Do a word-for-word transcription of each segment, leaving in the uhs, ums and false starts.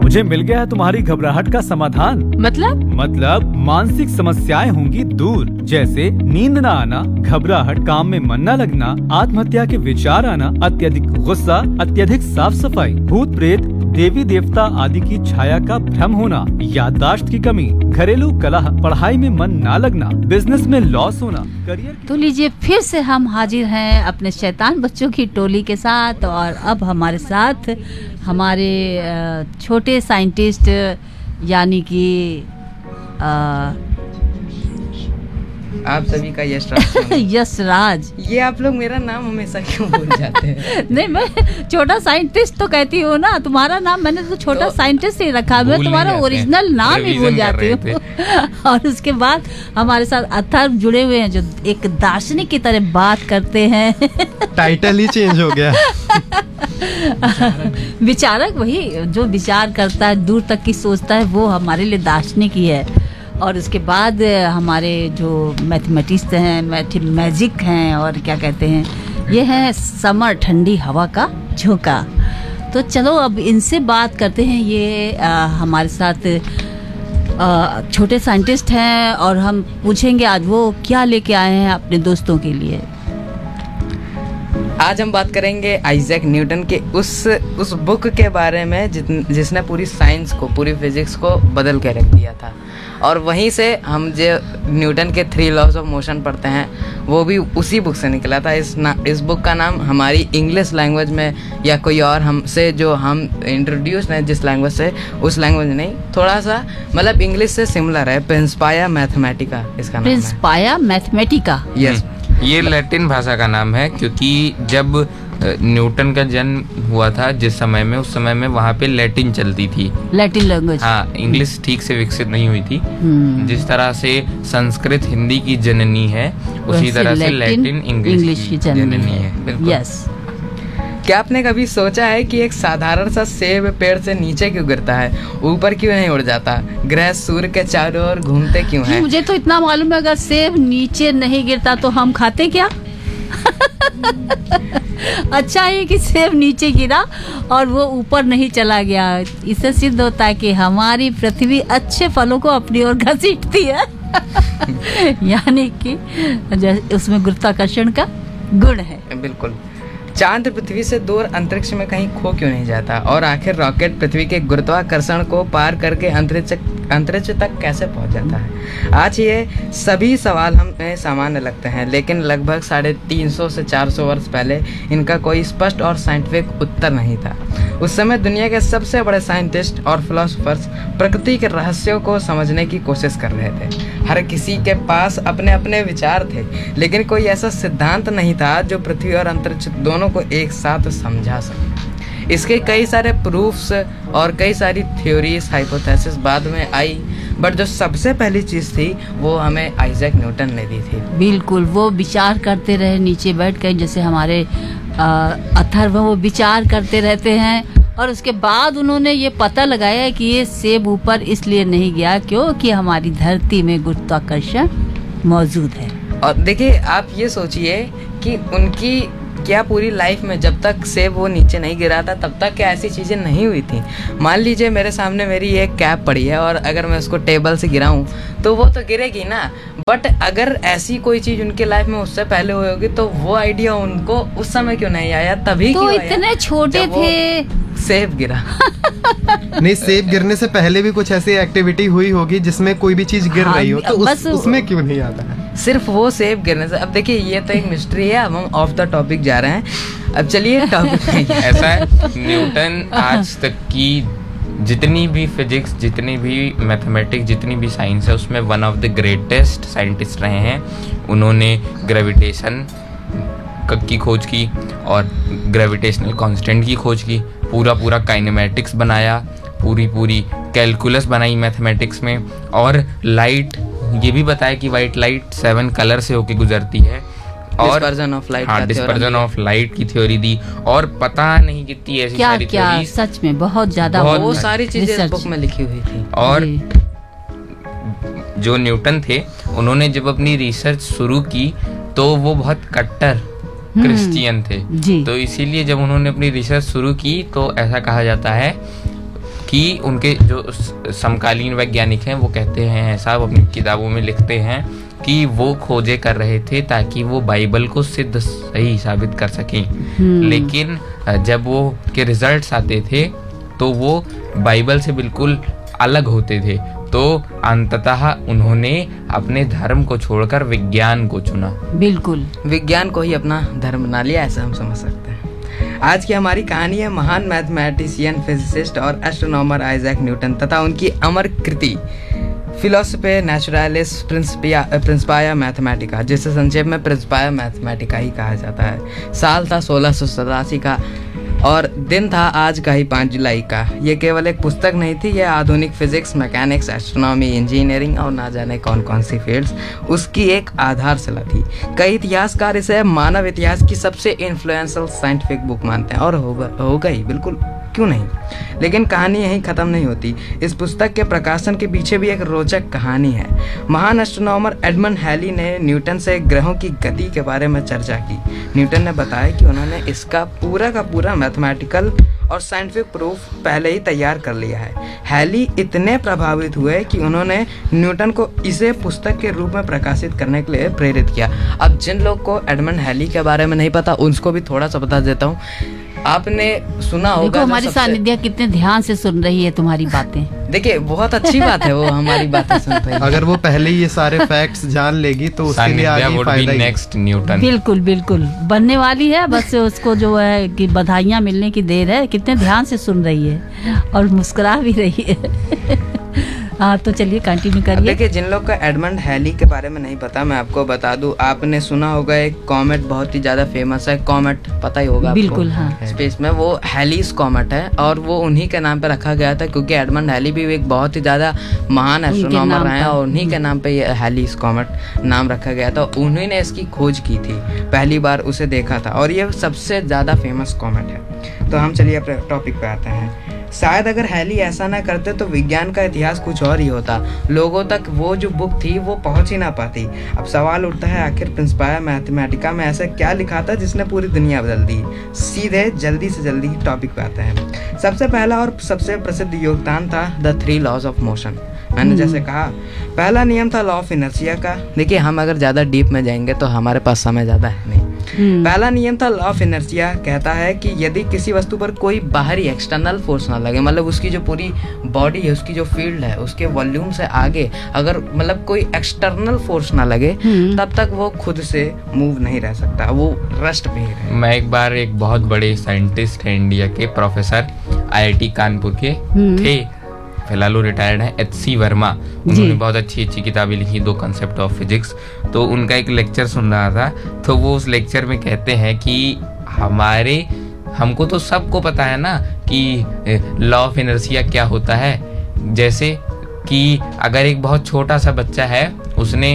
मुझे मिल गया है तुम्हारी घबराहट का समाधान। मतलब? मतलब मानसिक समस्याएं होंगी दूर, जैसे नींद न आना, घबराहट, काम में मन न लगना, आत्महत्या के विचार आना, अत्यधिक गुस्सा, अत्यधिक साफ सफाई, भूत प्रेत, देवी देवता आदि की छाया का भ्रम होना, याददाश्त की कमी, घरेलू कलह, पढ़ाई में मन न लगना, बिजनेस में लॉस होना, करियर। तो लीजिए फिर से हम हाजिर हैं अपने शैतान बच्चों की टोली के साथ, और अब हमारे साथ हमारे छोटे साइंटिस्ट यानी कि आप सभी का यश राज। यश राज। ये आप लोग मेरा नाम हमेशा क्यों भूल जाते हैं? नहीं, मैं छोटा साइंटिस्ट तो कहती हूँ ना, तुम्हारा नाम मैंने तो छोटा तो साइंटिस्ट ही रखा, मैं तुम्हारा ओरिजिनल नाम ही भूल जाती हूँ। और उसके बाद हमारे साथ अथर्व जुड़े हुए हैं जो एक दार्शनिक की तरह बात करते हैं। टाइटल ही चेंज हो गया। विचारक, वही जो विचार करता है, दूर तक की सोचता है, वो हमारे लिए दार्शनिक ही है। और उसके बाद हमारे जो मैथमेटिस्ट हैं, मैथमेजिक हैं, और क्या कहते हैं, ये है समर, ठंडी हवा का झोंका। तो चलो अब इनसे बात करते हैं। ये आ, हमारे साथ आ, छोटे साइंटिस्ट हैं, और हम पूछेंगे आज वो क्या लेके आए हैं अपने दोस्तों के लिए। आज हम बात करेंगे आइजैक न्यूटन के उस उस बुक के बारे में जिसने पूरी साइंस को, पूरी फिजिक्स को बदल के रख दिया था। और वहीं से हम जो न्यूटन के थ्री लॉज ऑफ मोशन पढ़ते हैं, वो भी उसी बुक से निकला था। इस ना इस बुक का नाम हमारी इंग्लिश लैंग्वेज में या कोई और हमसे जो हम इंट्रोड्यूस हैं जिस लैंग्वेज से, उस लैंग्वेज नहीं, थोड़ा सा मतलब इंग्लिश से सिमिलर है। प्रिंसिपिया मैथमेटिका इसका नाम है। Principia Mathematica. यस। ये लैटिन भाषा का नाम है, क्योंकि जब न्यूटन का जन्म हुआ था जिस समय में, उस समय में वहाँ पे लैटिन चलती थी, लैटिन लैंग्वेज। हाँ, इंग्लिश ठीक से विकसित नहीं हुई थी। जिस तरह से संस्कृत हिंदी की जननी है, उसी तरह से लैटिन इंग्लिश की जननी है। यस। क्या आपने कभी सोचा है कि एक साधारण सा सेब पेड़ से नीचे क्यों गिरता है, ऊपर क्यों नहीं उड़ जाता? ग्रह सूर्य के चारों ओर घूमते क्यों हैं? मुझे तो इतना मालूम है, अगर सेब नीचे नहीं गिरता तो हम खाते क्या? अच्छा है कि सेब नीचे गिरा और वो ऊपर नहीं चला गया। इससे सिद्ध होता है कि हमारी पृथ्वी अच्छे फलों को अपनी ओर घसीटती है। यानी कि उसमें गुरुत्वाकर्षण का गुण है। बिल्कुल। चांद पृथ्वी से दूर अंतरिक्ष में कहीं खो क्यों नहीं जाता, और आखिर रॉकेट पृथ्वी के गुरुत्वाकर्षण को पार करके अंतरिक्ष अंतरिक्ष तक कैसे पहुंच जाता है? आज ये सभी सवाल हमें सामान्य लगते हैं, लेकिन लगभग साढ़े तीन सौ से चार सौ वर्ष पहले इनका कोई स्पष्ट और साइंटिफिक उत्तर नहीं था। उस समय दुनिया के सबसे बड़े साइंटिस्ट और फिलोसोफर्स प्रकृति के रहस्यों को समझने की कोशिश कर रहे थे। हर किसी के पास अपने अपने विचार थे, लेकिन कोई ऐसा सिद्धांत नहीं था जो पृथ्वी और अंतरिक्ष दोनों को एक साथ समझा सके। इसके कई सारे प्रूफ्स और कई सारी थ्योरीज, हाइपोथेसिस बाद में आई, बट जो सबसे पहली चीज़ थी वो हमें आइजैक न्यूटन ने दी थी। बिल्कुल, वो विचार करते रहे नीचे बैठ कर, जैसे हमारे अथर्व, वो विचार करते रहते हैं, और उसके बाद उन्होंने ये पता लगाया कि ये सेब ऊपर इसलिए नहीं गया क्योंकि हमारी धरती में गुरुत्वाकर्षण मौजूद है। और देखिए, आप ये सोचिए कि उनकी क्या पूरी लाइफ में जब तक सेब वो नीचे नहीं गिरा था तब तक क्या ऐसी चीज़ें नहीं हुई थी? मान लीजिए मेरे सामने मेरी एक कैप पड़ी है और अगर मैं उसको टेबल से गिराऊं तो वो तो गिरेगी ना, बट अगर ऐसी कोई चीज़ उनके लाइफ में उससे पहले हुई होगी तो वो आइडिया उनको उस समय क्यों नहीं आया? तभी तो इतने छोटे थे, सेब गिरा। नहीं, सेब गिरने से पहले भी कुछ ऐसी एक्टिविटी हुई होगी जिसमें कोई भी चीज गिर रही हो, तो उस, उसमें क्यों नहीं आता है? सिर्फ वो सेब गिरने से। अब देखिए, ये तो एक मिस्ट्री है, अब हम ऑफ द टॉपिक जा रहे हैं। अब चलिए टॉपिक ऐसा है, न्यूटन आज तक की जितनी भी फिजिक्स, जितनी भी मैथमेटिक्स, जितनी भी साइंस है, उसमें one of the greatest scientist रहे हैं। उन्होंने ग्रेविटेशन की खोज की और ग्रेविटेशनल कांस्टेंट की खोज की, पूरा पूरा काइनेमेटिक्स बनाया, पूरी पूरी कैलकुलस बनाई मैथमेटिक्स में, और लाइट ये भी बताया कि वाइट लाइट सेवन कलर से होके गुजरती है, और डिस्पर्जन ऑफ लाइट, हाँ, डिस्पर्जन ऑफ लाइट की थ्योरी दी, और पता नहीं कितनी ऐसी क्या सारी क्या सच में बहुत ज्यादा वो सारी चीजें इस बुक में लिखी हुई थी। और जो न्यूटन थे, उन्होंने जब अपनी रिसर्च शुरू की तो वो बहुत कट्टर क्रिश्चियन थे, तो इसीलिए जब उन्होंने अपनी रिसर्च शुरू की तो ऐसा कहा जाता है कि उनके जो समकालीन वैज्ञानिक हैं वो कहते हैं ऐसा, वो अपनी किताबों में लिखते हैं कि वो खोजे कर रहे थे ताकि वो बाइबल को सिद्ध सही साबित कर सकें, लेकिन जब वो के रिजल्ट्स आते थे तो वो बाइबल से बिल्कुल अलग होते थे। तो अंततः उन्होंने अपने धर्म को छोड़कर विज्ञान को चुना। बिल्कुल, विज्ञान को ही अपना धर्म बना लिया, ऐसा हम समझ सकते हैं। आज की हमारी कहानी है महान मैथमेटिशियन, फिजिसिस्ट और एस्ट्रोनॉमर आइजैक न्यूटन तथा उनकी अमर कृति फिलोसफी नेचुरलिस प्रिंसिपिया प्रिंसिपाया मैथमेटिका, जिसे संक्षेप में प्रिंसिपाया मैथमेटिका ही कहा जाता है। साल था सोलह सौ सतासी का और दिन था आज का ही पाँच जुलाई का। ये केवल एक पुस्तक नहीं थी, यह आधुनिक फिजिक्स, मैकेनिक्स, एस्ट्रोनॉमी, इंजीनियरिंग और ना जाने कौन कौन सी फील्ड्स उसकी एक आधारशिला थी। कई इतिहासकार इसे मानव इतिहास की सबसे इन्फ्लुएंशियल साइंटिफिक बुक मानते हैं और होगा होगा ही, बिल्कुल क्यों नहीं। लेकिन कहानी यहीं ख़त्म नहीं होती। इस पुस्तक के प्रकाशन के पीछे भी एक रोचक कहानी है। महान एस्ट्रोनॉमर एडमंड हैली ने न्यूटन से ग्रहों की गति के बारे में चर्चा की। न्यूटन ने बताया कि उन्होंने इसका पूरा का पूरा मैथमेटिकल और साइंटिफिक प्रूफ पहले ही तैयार कर लिया है। हैली इतने प्रभावित हुए कि उन्होंने न्यूटन को इसे पुस्तक के रूप में प्रकाशित करने के लिए प्रेरित किया। अब जिन लोग को एडमंड हैली के बारे में नहीं पता, उनको भी थोड़ा सा बता देता हूँ। आपने सुना होगा, देखो हमारी सानिध्या कितने ध्यान से सुन रही है तुम्हारी बातें। देखिए बहुत अच्छी बात है, वो हमारी बातें सुन रही है। अगर वो पहले ये सारे फैक्ट्स जान लेगी तो उसके लिए आगे फायदा ही। नेक्स्ट न्यूटन बिल्कुल बिल्कुल बनने वाली है, बस उसको जो है कि बधाइयाँ मिलने की देर है। कितने ध्यान से सुन रही है और मुस्कुरा भी रही है। हाँ तो चलिए कंटिन्यू करिए। देखिए जिन लोग का एडमंड हैली के बारे में नहीं पता, मैं आपको बता दूं। आपने सुना होगा एक कॉमेट बहुत ही ज्यादा फेमस है, कॉमेट पता ही होगा आपको। बिल्कुल हाँ। स्पेस में वो हैलीज कॉमेट है और वो उन्हीं के नाम पे रखा गया था क्योंकि एडमंड हैली भी एक बहुत ही ज्यादा महान एस्ट्रोनॉमर रहे और उन्हीं के नाम पे ये हैलीज कॉमेट नाम रखा गया था। उन्हीं ने इसकी खोज की थी, पहली बार उसे देखा था और ये सबसे ज्यादा फेमस कॉमेट है। तो हम चलिए अपने टॉपिक पे आते हैं। शायद अगर हैली ऐसा ना करते तो विज्ञान का इतिहास कुछ और ही होता, लोगों तक वो जो बुक थी वो पहुंच ही ना पाती। अब सवाल उठता है आखिर प्रिंसिपाया मैथमेटिका में ऐसा क्या लिखा था जिसने पूरी दुनिया बदल दी। सीधे जल्दी से जल्दी टॉपिक पे आते हैं। सबसे पहला और सबसे प्रसिद्ध योगदान था the three laws of motion. मैंने जैसे कहा पहला नियम था लॉ ऑफ इनर्शिया का। देखिए हम अगर ज़्यादा डीप में जाएंगे तो हमारे पास समय ज़्यादा है नहीं। पहला नियम था लॉ ऑफ इनर्शिया, कहता है कि यदि किसी वस्तु पर कोई बाहरी एक्सटर्नल फोर्स ना लगे, मतलब उसकी जो पूरी बॉडी है, उसकी जो फील्ड है, उसके वॉल्यूम से आगे अगर मतलब कोई एक्सटर्नल फोर्स ना लगे तब तक वो खुद से मूव नहीं रह सकता, वो रेस्ट पे ही रहे। मैं एक बार एक बहुत बड़े साइंटिस्ट हैं इंडिया के, professor I I T Kanpur के थे, फिलहाल वो रिटायर्ड है, एच सी वर्मा। उन्होंने बहुत अच्छी अच्छी किताबें लिखी, दो कंसेप्ट ऑफ फिजिक्स। तो उनका एक लेक्चर सुन रहा था, तो वो उस लेक्चर में कहते हैं कि हमारे हमको तो सबको पता है ना कि लॉ ऑफ इनर्शिया क्या होता है। जैसे कि अगर एक बहुत छोटा सा बच्चा है, उसने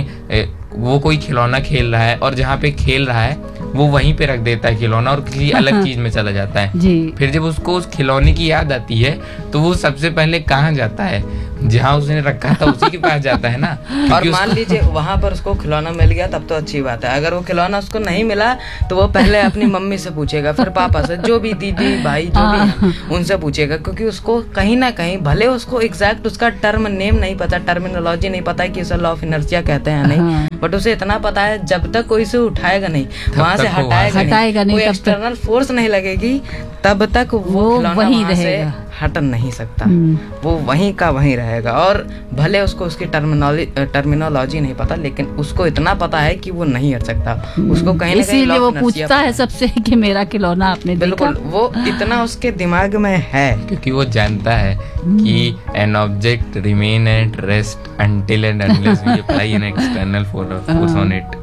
वो कोई खिलौना खेल रहा है और जहाँ पे खेल रहा है वो वहीं पे रख देता है खिलौना और किसी अलग चीज में चला जाता है। फिर जब उसको उस खिलौने की याद आती है तो वो सबसे पहले कहाँ जाता है, जहाँ उसने रखा था उसी के पास जाता है ना। और मान लीजिए वहां पर उसको खिलौना मिल गया तब तो अच्छी बात है। अगर वो खिलौना उसको नहीं मिला तो वो पहले अपनी मम्मी से पूछेगा, फिर पापा से, जो भी दीदी भाई जो भी है उनसे पूछेगा, क्योंकि उसको कहीं ना कहीं भले उसको एग्जैक्ट उसका टर्म नेम नहीं पता, टर्मिनोलॉजी नहीं पता है कि उसे लॉ ऑफ इनर्शिया कहते हैं नहीं, बट उसे इतना पता है जब तक कोई से उठाएगा नहीं, वहां से हटाएगा हटाएगा नहीं, कोई एक्सटर्नल फोर्स नहीं लगेगी तब तक वो वहीं रहेगा, हट नहीं सकता, वो वहीं का वहीं रहेगा। और भले उसको उसकी टर्मिनोलॉजी टर्मिनोलॉजी नहीं पता, लेकिन उसको इतना पता है कि वो नहीं हट सकता। उसको कहीं ना कहीं वो पूछता है सबसे कि मेरा खिलौना आपने देखा? बिल्कुल, वो इतना उसके दिमाग में है क्योंकि वो जानता है कि an object remain at rest until and unless we apply an external force on it.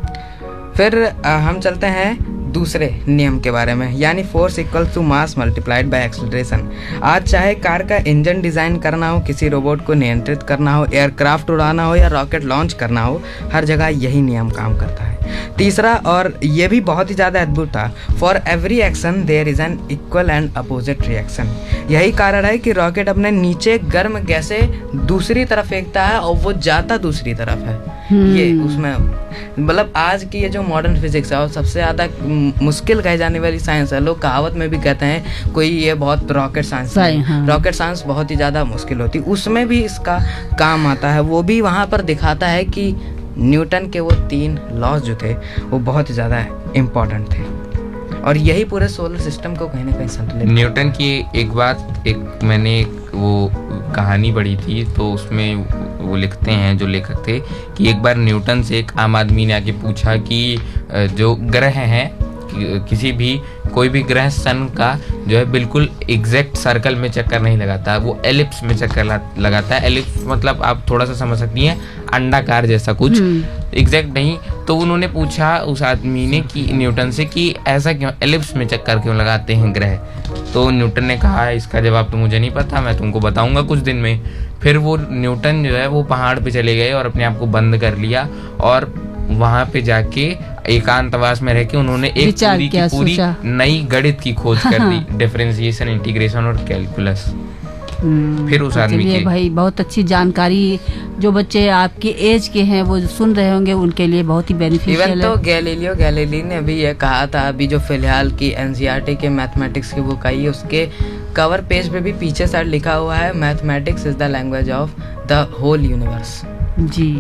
फिर आ, हम चलते हैं दूसरे नियम के बारे में, यानी force equal to mass multiplied by acceleration. आज चाहे कार का इंजन डिजाइन करना हो, किसी रोबोट को नियंत्रित करना हो, एयरक्राफ्ट उड़ाना हो या रॉकेट लॉन्च करना हो, हर जगह यही नियम काम करता है। तीसरा, और ये भी बहुत ही ज़्यादा अद्भुत था, for every action there is an equal and opposite reaction. यही कारण है कि रॉकेट अपने नीचे गर्म गैसें दूसरी तरफ फेंकता है और वो जाता दूसरी तरफ है। ये उसमें मतलब आज की ये जो मॉडर्न फिजिक्स है और सबसे ज़्यादा मुश्किल कही जाने वाली साइंस है, लोग कहावत में भी कहते हैं कोई ये बहुत रॉकेट साइंस है, हाँ। रॉकेट साइंस बहुत ही ज़्यादा मुश्किल होती, उसमें भी इसका काम आता है। वो भी वहाँ पर दिखाता है कि न्यूटन के वो तीन लॉज जो थे वो बहुत ही ज़्यादा इम्पोर्टेंट थे और यही पूरे सोलर सिस्टम को कहीं ना कहीं संतुलित। न्यूटन की एक बात, एक मैंने एक वो कहानी पढ़ी थी, तो उसमें वो लिखते हैं जो लेखक थे कि एक बार न्यूटन से एक आम आदमी ने आके पूछा कि जो ग्रह हैं, किसी भी कोई भी ग्रह सन का जो है बिल्कुल एग्जैक्ट सर्कल में चक्कर नहीं लगाता, वो एलिप्स में चक्कर लगाता है। एलिप्स मतलब आप थोड़ा सा समझ सकती हैं, अंडाकार जैसा कुछ, एग्जैक्ट नहीं। तो उन्होंने पूछा उस आदमी ने कि न्यूटन से कि ऐसा क्यों, एलिप्स में चक्कर क्यों लगाते हैं ग्रह? तो न्यूटन ने कहा इसका जवाब तो मुझे नहीं पता, मैं तुमको बताऊंगा कुछ दिन में। फिर वो न्यूटन जो है वो पहाड़ पे चले गए और अपने आप को बंद कर लिया और वहां पे जाके एकांतवास में रह के उन्होंने एक पूरी की पूरी नई गणित की खोज कर दी, डिफरेंशिएशन, इंटीग्रेशन और कैलकुलस। फिर उस आदमी के भाई बहुत अच्छी जानकारी, जो बच्चे आपके एज के हैं वो सुन रहे होंगे उनके लिए बहुत ही बेनिफिशियल है। इवन तो गैलीलियो गैलीली ने भी ये कहा था, अभी जो फिलहाल की एनसीईआरटी के मैथमेटिक्स की बुक आई है उसके कवर पेज पे भी पीछे साइड लिखा हुआ है, mathematics is the language of the whole universe. जी,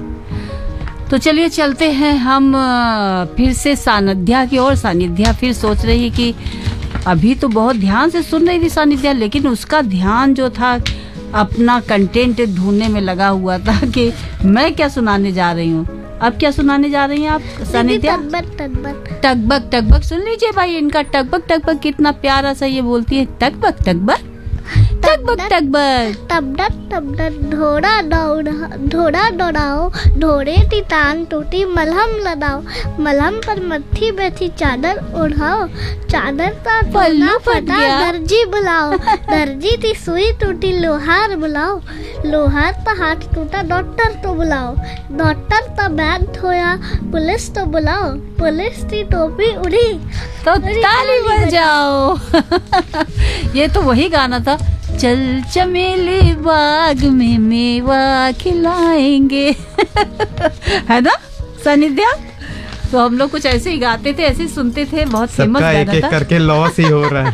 तो चलिए चलते हैं हम फिर से सानिध्या की ओर। सानिध्या फिर सोच रही है कि अभी तो बहुत ध्यान से सुन रही थी सानिध्या, लेकिन उसका ध्यान जो था अपना कंटेंट ढूंढने में लगा हुआ था कि मैं क्या सुनाने जा रही हूँ। अब क्या सुनाने जा रही हैं आप सानिध्या? टकबक टकबक टकबक टकबक सुन लीजिए भाई, इनका टकबक टकबक कितना प्यारा सा ये बोलती है, टकबक टकबक टकबक टकबक टबडक टबडक ढोड़ा दौड़ा ढोड़ा दौड़ाओ, ढोड़े की टांग टूटी मलहम लगाओ, मलहम पर मट्ठी बैठी चादर ओढ़ाओ, चादर का पल्लू फटा दर्जी बुलाओ, दर्जी की सुई टूटी लोहार बुलाओ, लोहार का हाथ टूटा डॉक्टर तो बुलाओ, डॉक्टर का बैग धोया पुलिस तो बुलाओ, पुलिस की टोपी उड़ी तो ताली बजाओ। ये तो वही गाना था, चल चमेली बाग में मेवा खिलाएंगे। है ना सानिध्या? तो हम लोग कुछ ऐसे ही गाते थे, ऐसे ही सुनते थे, बहुत फेमस गाना एक एक था। करके लॉस ही हो रहा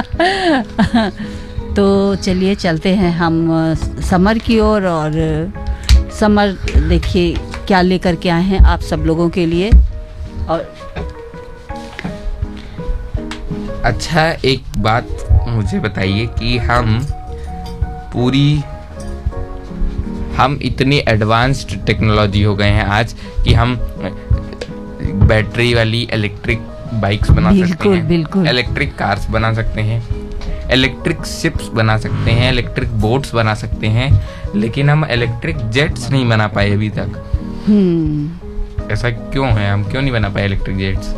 है। तो चलिए चलते हैं हम समर की ओर, और, और समर देखिए क्या लेकर के आए हैं आप सब लोगों के लिए। और अच्छा, एक बात मुझे बताइए कि हम पूरी हम इतनी एडवांस्ड टेक्नोलॉजी हो गए हैं आज कि हम बैटरी वाली इलेक्ट्रिक बाइक्स बना सकते हैं, बिल्कुल इलेक्ट्रिक कार्स बना सकते हैं, इलेक्ट्रिक शिप्स बना सकते हैं, इलेक्ट्रिक बोट्स बना सकते हैं, लेकिन हम इलेक्ट्रिक जेट्स नहीं बना पाए अभी तक। हम्म ऐसा क्यों है? हम क्यों नहीं बना पाए इलेक्ट्रिक जेट्स?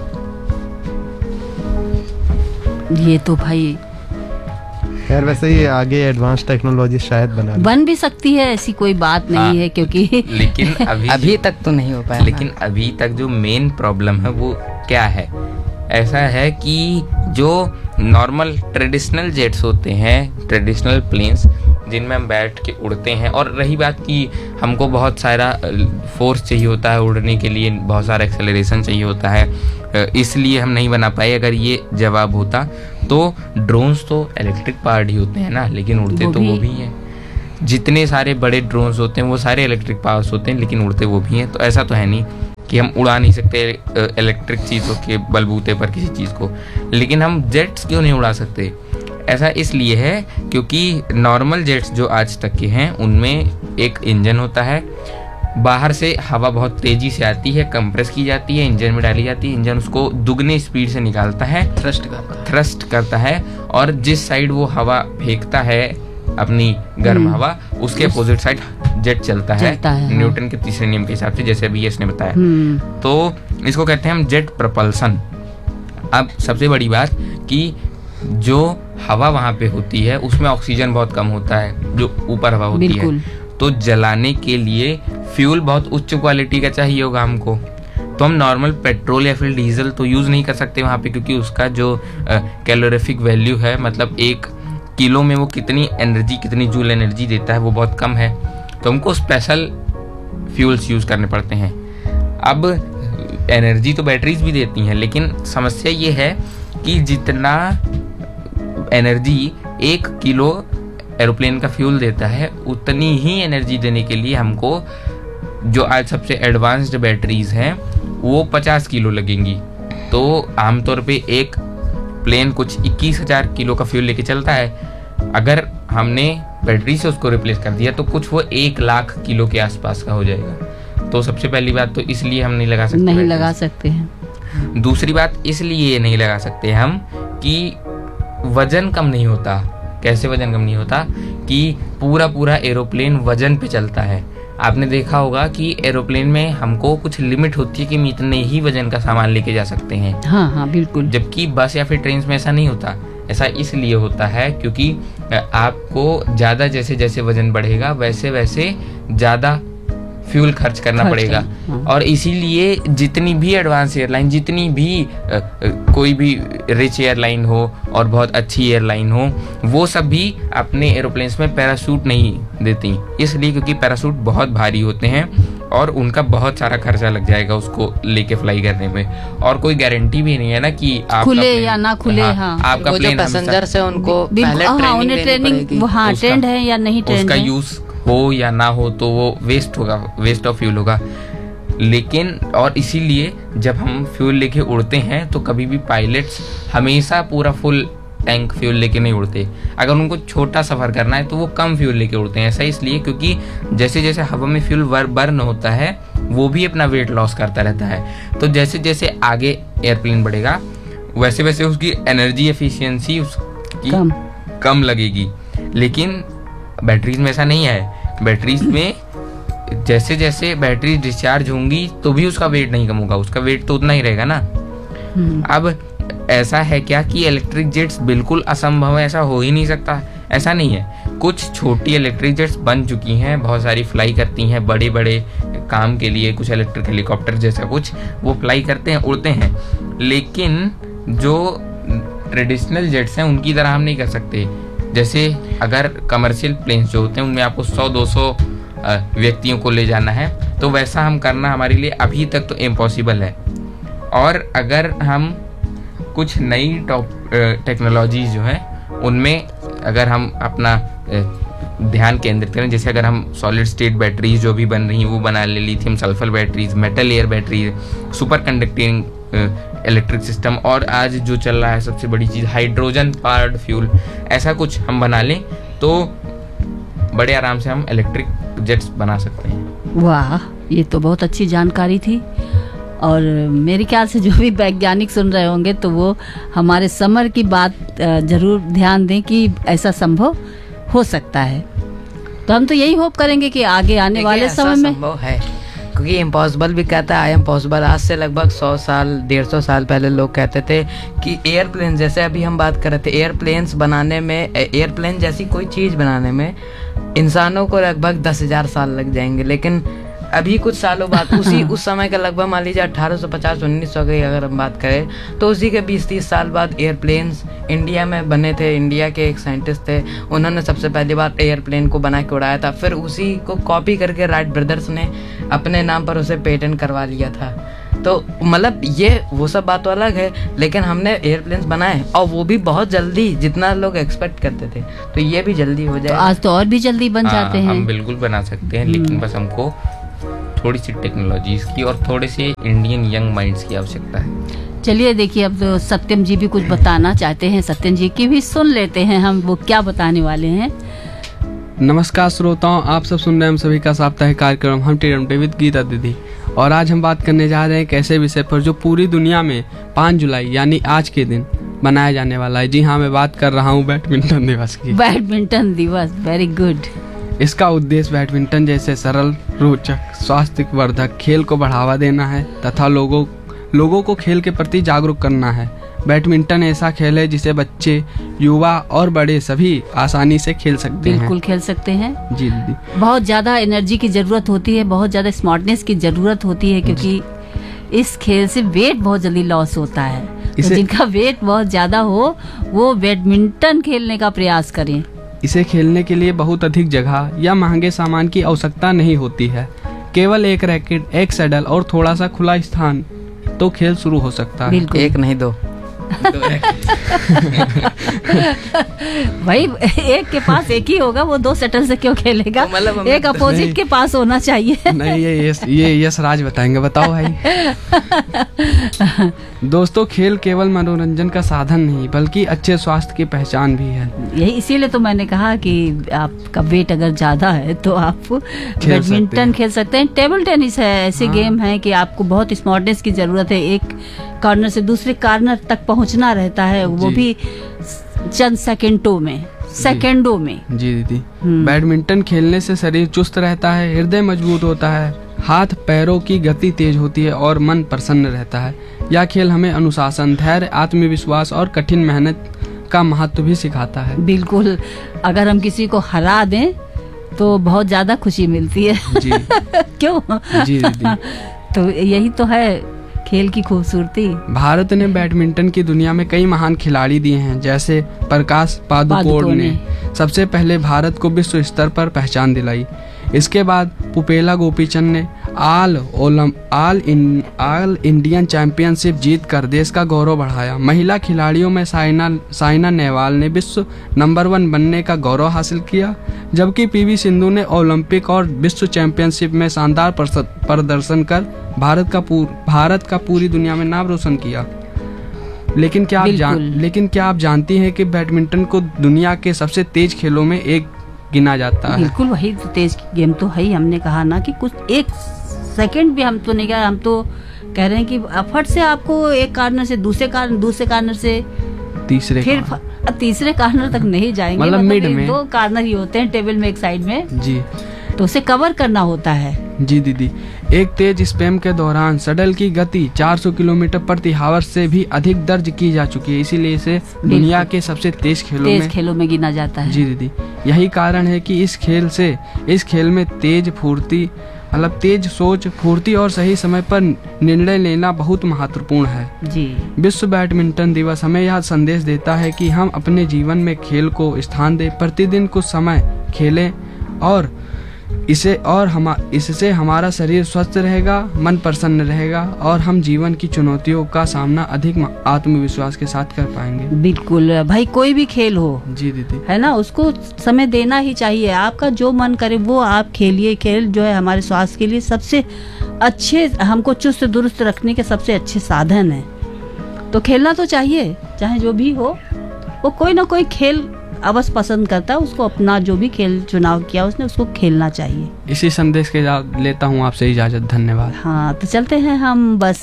ये तो भाई यार वैसे ही आगे एडवांस टेक्नोलॉजी शायद बना बन भी सकती है, ऐसी कोई बात नहीं है, क्योंकि लेकिन अभी अभी तक तो नहीं हो पाया। लेकिन अभी तक जो मेन प्रॉब्लम है वो क्या है? ऐसा है कि जो नॉर्मल ट्रेडिशनल जेट्स होते हैं, ट्रेडिशनल प्लेन्स जिनमें हम बैठ के उड़ते हैं, और रही बात कि हमको बहुत सारा फोर्स चाहिए होता है उड़ने के लिए, बहुत सारा एक्सेलरेशन चाहिए होता है, इसलिए हम नहीं बना पाए। अगर ये जवाब होता तो ड्रोन्स तो इलेक्ट्रिक पावर्ड ही होते हैं ना, लेकिन उड़ते वो तो वो भी हैं। जितने सारे बड़े ड्रोन्स होते हैं वो सारे इलेक्ट्रिक पावर्स होते हैं, लेकिन उड़ते वो भी हैं। तो ऐसा तो है नहीं कि हम उड़ा नहीं सकते इलेक्ट्रिक चीज़ों के बलबूते पर किसी चीज़ को। लेकिन हम जेट्स क्यों नहीं उड़ा सकते? ऐसा इसलिए है क्योंकि नॉर्मल जेट्स जो आज तक के हैं उनमें एक इंजन होता है, बाहर से हवा बहुत तेजी से आती है, कंप्रेस की जाती है, इंजन में डाली जाती है, इंजन उसको दुगने स्पीड से निकालता है, थ्रस्ट करता है थ्रस्ट करता है, और जिस साइड वो हवा फेंकता है अपनी गर्म हवा, उसके अपोजिट साइड जेट चलता है, चलता है न्यूटन हाँ। के तीसरे नियम के हिसाब से, जैसे अभी इसने बताया। हम्म तो इसको कहते हैं हम जेट प्रपल्सन। अब सबसे बड़ी बात कि जो हवा वहाँ पे होती है उसमें ऑक्सीजन बहुत कम होता है, जो ऊपर हवा होती है, तो जलाने के लिए फ्यूल बहुत उच्च क्वालिटी का चाहिए होगा हमको। तो हम नॉर्मल पेट्रोल या फिर डीजल तो यूज़ नहीं कर सकते वहाँ पे, क्योंकि उसका जो कैलोरीफिक वैल्यू है, मतलब एक किलो में वो कितनी एनर्जी, कितनी जूल एनर्जी देता है, वो बहुत कम है। तो हमको स्पेशल फ्यूल्स यूज़ करने पड़ते हैं। अब एनर्जी तो बैटरीज भी देती हैं, लेकिन समस्या ये है कि जितना एनर्जी एक किलो एरोप्लेन का फ्यूल देता है, उतनी ही एनर्जी देने के लिए हमको जो आज सबसे एडवांस्ड बैटरीज हैं वो पचास किलो लगेंगी। तो आमतौर पे एक प्लेन कुछ इक्कीस हजार किलो का फ्यूल लेके चलता है, अगर हमने बैटरी से उसको रिप्लेस कर दिया तो कुछ वो एक लाख किलो के आसपास का हो जाएगा। तो सबसे पहली बात तो इसलिए हम नहीं लगा सकते, नहीं लगा सकते हैं। दूसरी बात इसलिए नहीं लगा सकते हम कि वजन कम नहीं होता। कैसे वजन कम नहीं होता कि पूरा पूरा एरोप्लेन वजन पे चलता है। आपने देखा होगा कि एरोप्लेन में हमको कुछ लिमिट होती है कि हम इतने ही वजन का सामान लेके जा सकते हैं। हाँ हाँ बिल्कुल। जबकि बस या फिर ट्रेन में ऐसा नहीं होता। ऐसा इसलिए होता है क्योंकि आपको ज़्यादा जैसे जैसे वजन बढ़ेगा वैसे वैसे ज़्यादा फ्यूल खर्च करना खर्च पड़ेगा। हाँ। और इसीलिए जितनी भी एडवांस एयरलाइन, जितनी भी आ, आ, कोई भी रिच एयरलाइन हो और बहुत अच्छी एयरलाइन हो, वो सब भी अपने एरोप्लेन्स में पैराशूट नहीं देती, इसलिए क्योंकि पैराशूट बहुत भारी होते हैं और उनका बहुत सारा खर्चा लग जाएगा उसको लेके फ्लाई करने में, और कोई गारंटी भी नहीं है ना कि आप खुले या ना खुले। हाँ, हाँ। आपका प्लेन पैसेंजर से उनको पहले ट्रेनिंग ट्रेनिंग हाँ ट्रेंड है या नहीं ट्रेंड उसका यूज हो या ना हो तो वो वेस्ट होगा, वेस्ट ऑफ फ्यूल होगा। लेकिन और इसीलिए जब हम फ्यूल लेके उड़ते हैं तो कभी भी पायलट्स हमेशा पूरा फुल टैंक फ्यूल लेके नहीं उड़ते। अगर उनको छोटा सफ़र करना है तो वो कम फ्यूल लेके उड़ते हैं। ऐसा इसलिए क्योंकि जैसे जैसे हवा में फ्यूल बर्न होता है वो भी अपना वेट लॉस करता रहता है। तो जैसे जैसे आगे एयरप्लेन बढ़ेगा वैसे वैसे उसकी एनर्जी एफिशिएंसी उसकी कम, कम लगेगी। लेकिन बैटरीज में ऐसा नहीं है। बैटरीज में जैसे जैसे बैटरी डिस्चार्ज होंगी तो भी उसका वेट नहीं कम होगा, उसका वेट तो उतना ही रहेगा ना। अब ऐसा है क्या कि इलेक्ट्रिक जेट्स बिल्कुल असंभव है, ऐसा हो ही नहीं सकता? ऐसा नहीं है। कुछ छोटी इलेक्ट्रिक जेट्स बन चुकी हैं, बहुत सारी फ्लाई करती हैं बड़े बड़े काम के लिए, कुछ इलेक्ट्रिक हेलीकॉप्टर जैसा कुछ वो फ्लाई करते हैं, उड़ते हैं। लेकिन जो ट्रेडिशनल जेट्स हैं उनकी तरह हम नहीं कर सकते। जैसे अगर कमर्शियल प्लेन्स जो होते हैं उनमें आपको सौ दो सौ व्यक्तियों को ले जाना है तो वैसा हम करना हमारे लिए अभी तक तो इम्पॉसिबल है। और अगर हम कुछ नई टॉप टेक्नोलॉजीज जो हैं उनमें अगर हम अपना ध्यान केंद्रित करें, जैसे अगर हम सॉलिड स्टेट बैटरीज जो भी बन रही हैं वो बना ले, lithium sulphur batteries, metal air batteries, super conducting electric system, और आज जो चल रहा है सबसे बड़ी चीज़ हाइड्रोजन पावर्ड फ्यूल, ऐसा कुछ हम बना लें तो बड़े आराम से हम इलेक्ट्रिक जेट्स बना सकते हैं। वाह, ये तो बहुत अच्छी जानकारी थी। और मेरे ख्याल से जो भी वैज्ञानिक सुन रहे होंगे तो वो हमारे समर की बात जरूर ध्यान दें कि ऐसा संभव हो सकता है। तो हम तो यही होप करेंगे कि आगे आने वाले समय में संभव है, क्योंकि इम्पॉसिबल भी कहता है आई एम पॉसिबल। आज से लगभग सौ साल डेढ़ सौ साल पहले लोग कहते थे कि एयरप्लेन, जैसे अभी हम बात कर रहे थे, एयरप्लेन्स बनाने में, एयरप्लेन जैसी कोई चीज़ बनाने में इंसानों को लगभग दस हजार साल लग जाएंगे। लेकिन अभी कुछ सालों बाद उसी उस समय का लगभग मान लीजिए अठारह सौ पचास उन्नीस सौ की अगर हम बात करें तो उसी के बीस तीस साल बाद एयरप्लेन्स इंडिया में बने थे। इंडिया के एक साइंटिस्ट थे, उन्होंने सबसे पहली बार एयरप्लेन को बना के उड़ाया था। फिर उसी को कॉपी करके राइट ब्रदर्स ने अपने नाम पर उसे पेटेंट करवा लिया था। तो मतलब ये वो सब बात तो अलग है, लेकिन हमने एयरप्लेन्स बनाए और वो भी बहुत जल्दी, जितना लोग एक्सपेक्ट करते थे, तो ये भी जल्दी हो जाए। तो आज तो और भी जल्दी बन जाते हैं। हम बिल्कुल बना सकते हैं, लेकिन बस हमको थोड़ी सी टेक्नोलॉजीज की और थोड़े से इंडियन यंग माइंड्स की आवश्यकता है। चलिए देखिए, अब तो सत्यम जी भी कुछ बताना चाहते हैं, सत्यम जी की भी सुन लेते हैं हम, वो क्या बताने वाले हैं। नमस्कार श्रोताओं, आप सब सुन रहे हैं हम सभी का साप्ताहिक कार्यक्रम हम टी डे विद गीता दीदी। और आज हम बात करने जा रहे हैं एक ऐसे विषय पर जो पूरी दुनिया में पाँच जुलाई यानी आज के दिन मनाया जाने वाला है। जी हाँ, मैं बात कर रहा हूँ बैडमिंटन दिवस की। बैडमिंटन दिवस, वेरी गुड। इसका उद्देश्य बैडमिंटन जैसे सरल, रोचक, स्वास्थ्यवर्धक खेल को बढ़ावा देना है तथा लोगों लोगों को खेल के प्रति जागरूक करना है। बैडमिंटन ऐसा खेल है जिसे बच्चे, युवा और बड़े सभी आसानी से खेल सकते हैं। बिल्कुल खेल सकते हैं जी दीदी। बहुत ज़्यादा एनर्जी की ज़रूरत होती है, बहुत ज़्यादा स्मार्टनेस की ज़रूरत होती है, क्योंकि इस खेल से वेट बहुत जल्दी लॉस होता है। तो जिनका वेट बहुत ज़्यादा हो वो बैडमिंटन खेलने का प्रयास करें। इसे खेलने के लिए बहुत अधिक जगह या महंगे सामान की आवश्यकता नहीं होती है। केवल एक रैकेट, एक सैडल और थोड़ा सा खुला स्थान तो खेल शुरू हो सकता है। बिल्कुल। एक नहीं दो भाई एक के पास एक ही होगा, वो दो शटल से क्यों खेलेगा? तो मतलब हमें- एक अपोजिट के पास होना चाहिए। नहीं, ये ये ये यश राज बताएंगे, बताओ भाई। दोस्तों, खेल केवल मनोरंजन का साधन नहीं बल्कि अच्छे स्वास्थ्य की पहचान भी है। यही इसीलिए तो मैंने कहा कि आपका वेट अगर ज्यादा है तो आप सकते बैडमिंटन हैं। खेल सकते हैं। टेबल टेनिस है, ऐसे हाँ। गेम है कि आपको बहुत स्मार्टनेस की जरूरत है। एक कॉर्नर से दूसरे कॉर्नर तक पहुंचना रहता है, वो जी। भी चंद सेकंडों में सेकंडों में। जी दीदी, हम्म। बैडमिंटन खेलने से शरीर चुस्त रहता है, हृदय मजबूत होता है, हाथ पैरों की गति तेज होती है और मन प्रसन्न रहता है। यह खेल हमें अनुशासन, धैर्य, आत्मविश्वास और कठिन मेहनत का महत्व भी सिखाता है। बिल्कुल, अगर हम किसी को हरा दें तो बहुत ज्यादा खुशी मिलती है। जी क्यों? जी दीदी, तो यही तो है खेल की खूबसूरती। भारत ने बैडमिंटन की दुनिया में कई महान खिलाड़ी दिए हैं, जैसे प्रकाश पादुकोण पादुकोण ने ने। सबसे पहले भारत को विश्व स्तर पर पहचान दिलाई। इसके बाद पुपेला गोपीचंद ने आल ओलम आल इन आल इंडियन चैंपियनशिप जीत कर देश का गौरव बढ़ाया। महिला खिलाड़ियों में साइना साइना नेहवाल ने विश्व नंबर वन बनने का गौरव हासिल किया, जबकि पीवी सिंधु ने ओलंपिक और विश्व चैंपियनशिप में शानदार प्रस- प्रदर्शन कर भारत का पूर भारत का पूरी दुनिया में नाम रोशन किया। लेकिन क्या आप जान बिल्कुल। लेकिन क्या आप जानती हैं कि बैडमिंटन को दुनिया के सबसे तेज खेलों में एक गिना जाता है? बिल्कुल, वही तो तेज गेम तो है ही। हमने कहा ना कि कुछ एक सेकंड भी हम तो नहीं कह, हम तो कह रहे हैं कि फट से आपको एक कॉर्नर से दूसरे कॉर्नर दूसरे कॉर्नर से तीसरे फिर का- फ- तीसरे कॉर्नर तक नहीं जाएंगे। मतलब मिड ये में। दो कॉर्नर ही होते हैं टेबल में एक साइड में, जी तो उसे कवर करना होता है। जी दीदी, एक तेज स्पैम के दौरान शटल की गति चार सौ किलोमीटर प्रति हावर से भी अधिक दर्ज की जा चुकी है, इसीलिए इसे दुनिया के सबसे तेज खेलों तेज में खेलों में गिना जाता है। जी दीदी, यही कारण है कि इस खेल से इस खेल में तेज फुर्ती मतलब तेज सोच, फुर्ती और सही समय पर निर्णय लेना बहुत महत्वपूर्ण है। जी विश्व बैडमिंटन दिवस हमें यह संदेश देता है कि हम अपने जीवन में खेल को स्थान दें, प्रतिदिन कुछ समय खेलें और इसे और हम इससे हमारा शरीर स्वस्थ रहेगा, मन प्रसन्न रहेगा और हम जीवन की चुनौतियों का सामना अधिक आत्मविश्वास के साथ कर पाएंगे। बिल्कुल भाई, कोई भी खेल हो जी दीदी, है ना, उसको समय देना ही चाहिए। आपका जो मन करे वो आप खेलिए। खेल जो है हमारे स्वास्थ्य के लिए सबसे अच्छे, हमको चुस्त दुरुस्त रखने के सबसे अच्छे साधन है। तो खेलना तो चाहिए, चाहे जो भी हो। वो कोई ना कोई खेल अवश्य पसंद करता है, उसको अपना जो भी खेल चुनाव किया उसने उसको खेलना चाहिए। इसी संदेश के साथ लेता हूँ आपसे इजाजत। धन्यवाद। हाँ, तो चलते हैं हम बस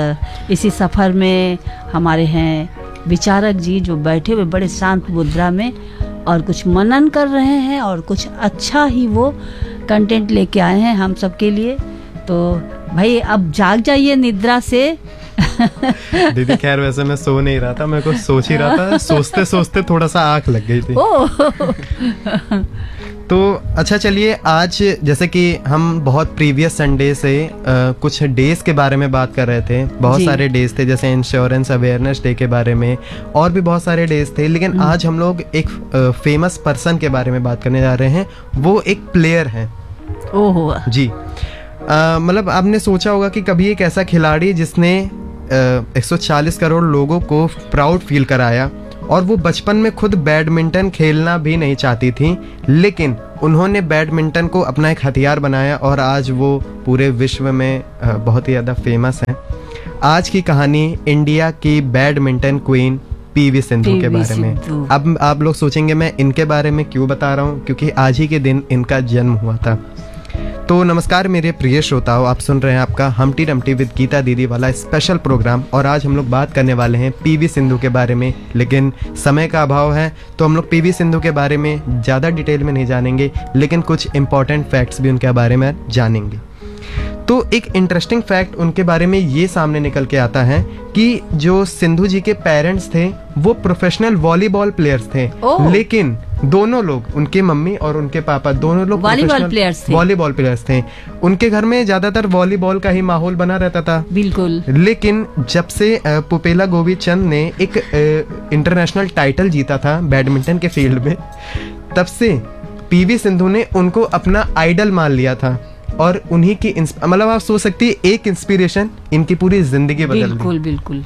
अ, इसी सफर में। हमारे हैं विचारक जी जो बैठे हुए बड़े शांत मुद्रा में और कुछ मनन कर रहे हैं और कुछ अच्छा ही वो कंटेंट लेके आए हैं हम सबके लिए। तो भाई अब जाग जाइए निद्रा से। दीदी खैर वैसे मैं सो नहीं रहा था, मैं कुछ सोच ही रहा था, सोचते सोचते थोड़ा सा आंख लग गई थी। ओह तो अच्छा चलिए, आज जैसे कि हम बहुत प्रीवियस संडे से आ, कुछ डेज के बारे में बात कर रहे थे। बहुत जी। सारे डेज थे, जैसे इंश्योरेंस अवेयरनेस डे के बारे में, और भी बहुत सारे डेज थे। लेकिन आज हम लोग एक फेमस पर्सन के बारे में बात करने जा रहे हैं। वो एक प्लेयर हैं ओह जी। आ, मतलब आपने सोचा होगा कि कभी एक ऐसा खिलाड़ी जिसने एक सौ चालीस करोड़ लोगों को प्राउड फील कराया, और वो बचपन में खुद बैडमिंटन खेलना भी नहीं चाहती थी, लेकिन उन्होंने बैडमिंटन को अपना एक हथियार बनाया और आज वो पूरे विश्व में अ, बहुत ही ज़्यादा फेमस हैं। आज की कहानी इंडिया की बैडमिंटन क्वीन पीवी सिंधु के पीवी बारे में। सिंधु। अब आप लोग सोचेंगे मैं इनके बारे में क्यों बता रहा हूँ, क्योंकि आज ही के दिन इनका जन्म हुआ था। तो नमस्कार मेरे प्रिय श्रोताओं, आप सुन रहे हैं आपका हमटी डमटी विद गीता दीदी वाला स्पेशल प्रोग्राम, और आज हम लोग बात करने वाले हैं पीवी सिंधु के बारे में। लेकिन समय का अभाव है तो हम लोग पीवी सिंधु के बारे में ज़्यादा डिटेल में नहीं जानेंगे, लेकिन कुछ इंपॉर्टेंट फैक्ट्स भी उनके बारे में जानेंगे। तो एक इंटरेस्टिंग फैक्ट उनके बारे में ये सामने निकल के आता है कि जो सिंधु जी के पेरेंट्स थे वो प्रोफेशनल वॉलीबॉल प्लेयर्स थे, ओह। लेकिन दोनों लोग, उनके मम्मी और उनके पापा, दोनों लोग वॉलीबॉल professional प्लेयर्स थे। वॉलीबॉल प्लेयर्स थे। उनके घर में ज्यादातर वॉलीबॉल का ही माहौल बना रहता था। बिल्कुल। लेकिन जब से अ, पुपेला गोपीचंद ने एक इंटरनेशनल टाइटल जीता था बैडमिंटन के फील्ड में, तब से पीवी सिंधु ने उनको अपना आइडल मान लिया था। और उन्हीं की इंस- मतलब आप सोच सकती है एक इंस्पिरेशन इनकी पूरी जिंदगी बदल दी। बिल्कुल बिल्कुल।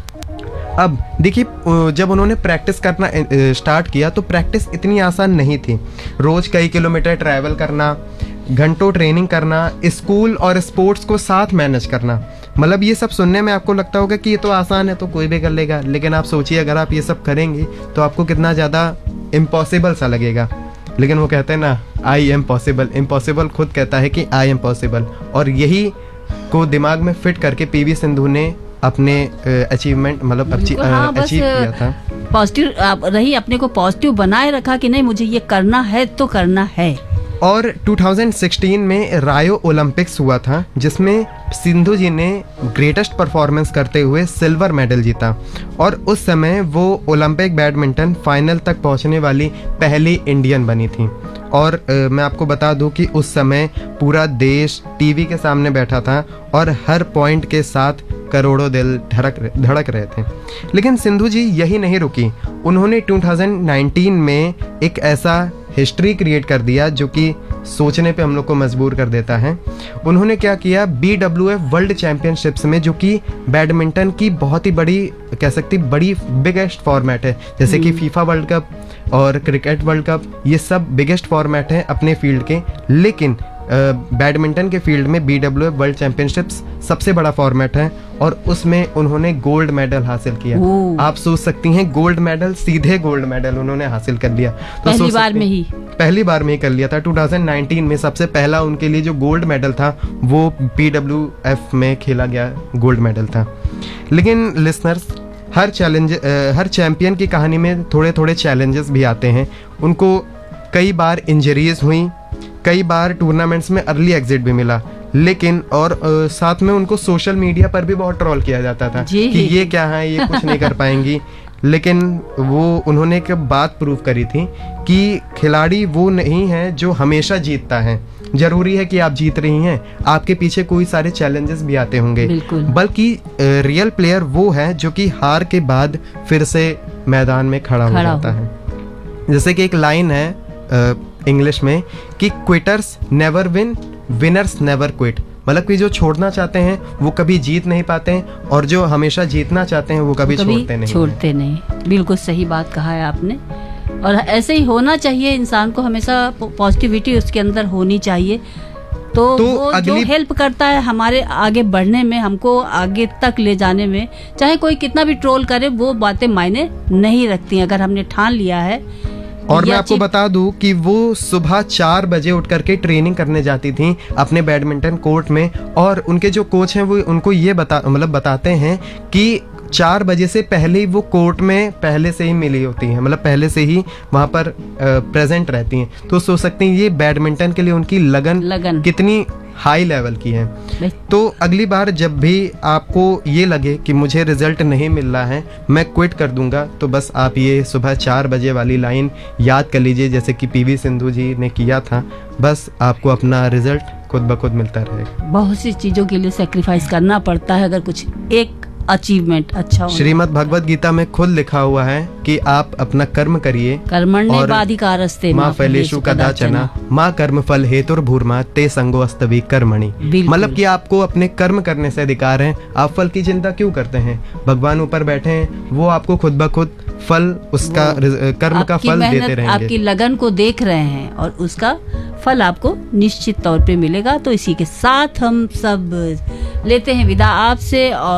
अब देखिए अ, जब उन्होंने प्रैक्टिस करना स्टार्ट किया तो प्रैक्टिस इतनी आसान नहीं थी। रोज कई किलोमीटर ट्रैवल करना, घंटों ट्रेनिंग करना, स्कूल और स्पोर्ट्स को साथ मैनेज करना, मतलब ये सब सुनने में आपको लगता होगा कि ये तो आसान है तो कोई भी कर लेगा, लेकिन आप सोचिए अगर आप ये सब करेंगे तो आपको कितना ज़्यादा इम्पॉसिबल सा लगेगा। लेकिन वो कहते हैं ना, आई एम पॉसिबल, इम्पॉसिबल खुद कहता है कि आई एम पॉसिबल, और यही को दिमाग में फिट करके पीवी सिंधु ने अपने अचीवमेंट मतलब अचीव हाँ, बस किया था। पॉजिटिव रही, अपने को पॉजिटिव बनाए रखा कि नहीं मुझे ये करना है तो करना है। और दो हज़ार सोलह में रायो ओलंपिक्स हुआ था जिसमें सिंधु जी ने ग्रेटेस्ट परफॉर्मेंस करते हुए सिल्वर मेडल जीता, और उस समय वो ओलंपिक बैडमिंटन फाइनल तक पहुंचने वाली पहली इंडियन बनी थी। और अ, मैं आपको बता दूं कि उस समय पूरा देश टीवी के सामने बैठा था और हर पॉइंट के साथ करोड़ों दिल धड़क धड़क रहे थे। लेकिन सिंधु जी यही नहीं रुकी, उन्होंने दो हज़ार उन्नीस में एक ऐसा हिस्ट्री क्रिएट कर दिया जो कि सोचने पे हम लोग को मजबूर कर देता है। उन्होंने क्या किया, B W F world championships में, जो कि बैडमिंटन की बहुत ही बड़ी कह सकती बड़ी बिगेस्ट फॉर्मेट है, जैसे कि फीफा वर्ल्ड कप और क्रिकेट वर्ल्ड कप, ये सब बिगेस्ट फॉर्मेट हैं अपने फील्ड के, लेकिन बैडमिंटन के फील्ड में B W F world championships सबसे बड़ा फॉर्मेट है, और उसमें उन्होंने गोल्ड मेडल हासिल किया। आप सोच सकती हैं, गोल्ड मेडल, सीधे गोल्ड मेडल उन्होंने हासिल कर लिया। तो पहली बार में ही पहली बार में ही कर लिया था। दो हज़ार उन्नीस में सबसे पहला उनके लिए जो गोल्ड मेडल था वो बी डब्ल्यू एफ में खेला गया गोल्ड मेडल था। लेकिन लिसनर्स, हर चैलेंज हर चैंपियन की कहानी में थोड़े थोड़े चैलेंजेस भी आते हैं। उनको कई बार इंजरीज हुई, कई बार टूर्नामेंट्स में अर्ली एग्जिट भी मिला, लेकिन और आ, साथ में उनको सोशल मीडिया पर भी बहुत ट्रोल किया जाता था कि ये क्या है, ये कुछ नहीं कर पाएंगी। लेकिन वो उन्होंने एक बात प्रूव करी थी कि खिलाड़ी वो नहीं है जो हमेशा जीतता है। जरूरी है कि आप जीत रही हैं, आपके पीछे कोई सारे चैलेंजेस भी आते होंगे, बल्कि रियल प्लेयर वो है जो कि हार के बाद फिर से मैदान में खड़ा, खड़ा हो जाता हो। है। जैसे कि एक लाइन है इंग्लिश में कि quitters never win, winners never quit, मतलब कि जो छोड़ना चाहते हैं वो कभी जीत नहीं पाते हैं, और जो हमेशा जीतना चाहते हैं वो कभी, कभी छोड़ते नहीं छोड़ते नहीं। बिल्कुल सही बात कहा है आपने, और ऐसे ही होना चाहिए। इंसान को हमेशा पॉजिटिविटी उसके अंदर होनी चाहिए, तो, तो वो जो हेल्प करता है हमारे आगे बढ़ने में, हमको आगे तक ले जाने में, चाहे कोई कितना भी ट्रोल करे वो बातें मायने नहीं रखती। अगर हमने ठान लिया है। और मैं आपको बता दूं कि वो सुबह चार बजे उठ करके ट्रेनिंग करने जाती थी अपने बैडमिंटन कोर्ट में, और उनके जो कोच हैं वो उनको ये बता मतलब बताते हैं कि चार बजे से पहले ही वो कोर्ट में पहले से ही मिली होती हैं, मतलब पहले से ही वहाँ पर प्रेजेंट रहती हैं। तो सोच सकते हैं ये बैडमिंटन के लिए उनकी लगन, लगन। कितनी हाई लेवल की है। तो अगली बार जब भी आपको ये लगे कि मुझे रिजल्ट नहीं मिल रहा है, मैं क्विट कर दूंगा, तो बस आप ये सुबह चार बजे वाली लाइन याद कर लीजिए, जैसे कि पीवी सिंधु जी ने किया था। बस आपको अपना रिजल्ट खुद ब खुद मिलता रहेगा। बहुत सी चीजों के लिए सेक्रीफाइस करना पड़ता है अगर कुछ एक अचीवमेंट अच्छा हो। श्रीमद् भगवत गीता में खुद लिखा हुआ है कि आप अपना कर्म करिए, कर्मण्येवाधिकारस्ते मां फलेषु कदाचन मां कर्म फल हेतुर्भूर्मा ते संगो अस्तवी कर्मणि। मतलब कि आपको अपने कर्म करने से अधिकार है, आप फल की चिंता क्यों करते हैं? भगवान ऊपर बैठे हैं, वो आपको खुद ब खुद फल उसका कर्म का फल देते रहेंगे। आपकी लगन को देख रहे हैं और उसका फल आपको निश्चित तौर पे मिलेगा। तो इसी के साथ हम सब लेते हैं विदा आपसे, और